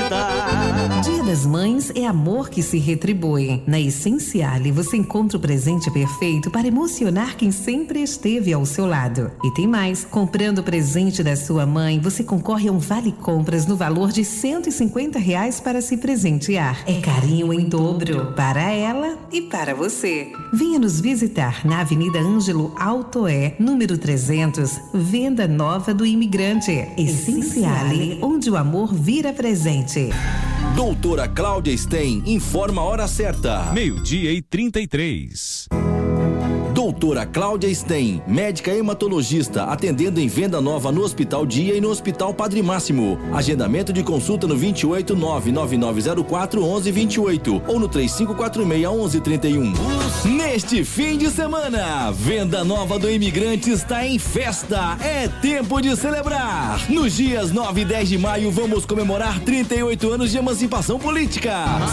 Dia das Mães é amor que se retribui. Na Essenciale você encontra o presente perfeito para emocionar quem sempre esteve ao seu lado. E tem mais, comprando o presente da sua mãe, você concorre a um vale-compras no valor de R$150 para se presentear. É carinho em dobro para ela e para você. Venha nos visitar na Avenida Ângelo Altoé, número 300, Venda Nova do Imigrante. Essenciale, onde o amor vira presente. Doutora Cláudia Stein informa a hora certa. 12:33. Doutora Cláudia Stein, médica hematologista, atendendo em Venda Nova no Hospital Dia e no Hospital Padre Máximo. Agendamento de consulta no 28999041128 ou no 35461131. Neste fim de semana, Venda Nova do Imigrante está em festa. É tempo de celebrar. Nos dias 9 e 10 de maio, vamos comemorar 38 anos de emancipação política.